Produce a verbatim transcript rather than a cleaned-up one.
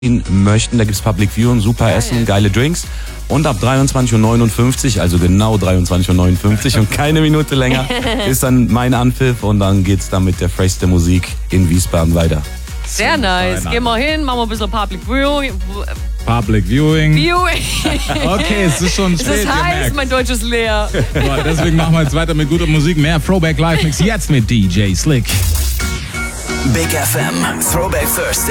möchten. Da gibt es Public Viewing, super Geil. Essen, geile Drinks. Und ab dreiundzwanzig Uhr neunundfünfzig, also genau dreiundzwanzig Uhr neunundfünfzig und keine Minute länger, ist dann mein Anpfiff und dann geht's dann mit der freshsten Musik in Wiesbaden weiter. Sehr nice. Gehen wir hin, machen wir ein bisschen Public Viewing. Public Viewing. Viewing. Okay, es ist schon spät. Es ist heiß, mein Deutsch ist leer. So, deswegen machen wir jetzt weiter mit guter Musik. Mehr Throwback Live Mix jetzt mit D J Slick. Big F M Throwback Thursday.